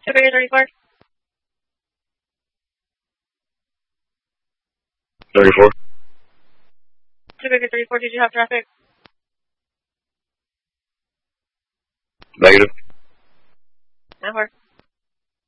Superior 34. 34. Superior 34, did you have traffic? Negative. 9-4.